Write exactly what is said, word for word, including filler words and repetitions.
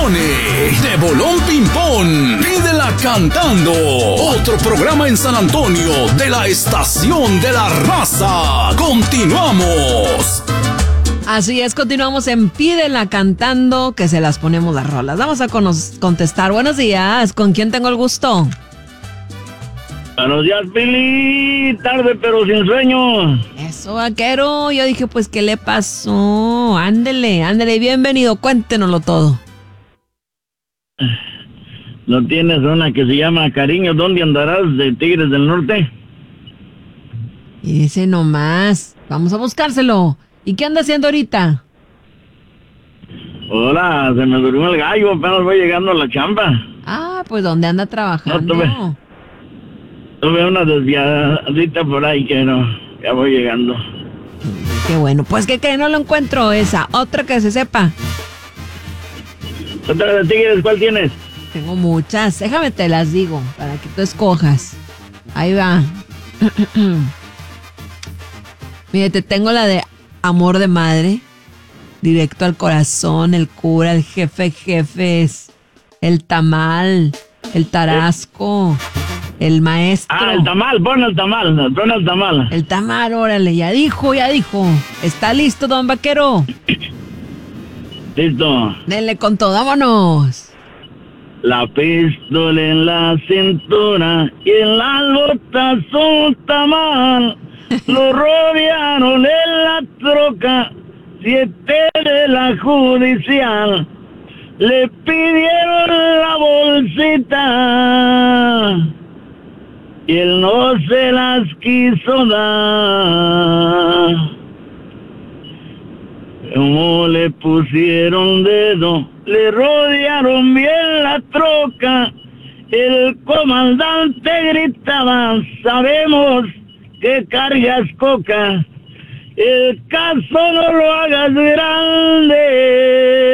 pone de Bolón Ping-Pong. Pídela cantando. Otro programa en San Antonio de la Estación de la Raza. Continuamos. Así es, continuamos en Pídela cantando, que se las ponemos las rolas. Vamos a con- contestar. Buenos días, ¿con quién tengo el gusto? Buenos días, Pili. Tarde pero sin sueño. Eso, vaquero. Yo dije, pues, ¿qué le pasó? Ándele, ándele, bienvenido, cuéntenoslo todo. ¿No tienes una que se llama Cariño, dónde andarás, de Tigres del Norte? Y dice nomás, vamos a buscárselo. ¿Y qué anda haciendo ahorita? Hola, se me durmió el gallo, apenas voy llegando a la chamba. Ah, pues, ¿dónde anda trabajando? No, tuve- Tuve una desviadita por ahí que no, ya voy llegando. Qué bueno, pues, ¿qué creen? No lo encuentro esa. Otra que se sepa. ¿Otra de Tigres, cuál tienes? Tengo muchas. Déjame te las digo para que tú escojas. Ahí va. Mire, te tengo la de Amor de Madre. Directo al corazón, el cura, el jefe, jefes, el tamal, el tarasco, el maestro. Ah, el tamal, pon el tamal, pon el tamal. El tamal, órale, ya dijo, ya dijo. ¿Está listo, don Vaquero? Listo. Denle con todo, vámonos. La pistola en la cintura y en las botas un tamal. Lo rodearon en la troca, siete de la judicial. Le pidieron la bolsita y él no se las quiso dar. Como le pusieron dedo, le rodearon bien la troca. El comandante gritaba, sabemos que cargas coca. El caso no lo hagas grande,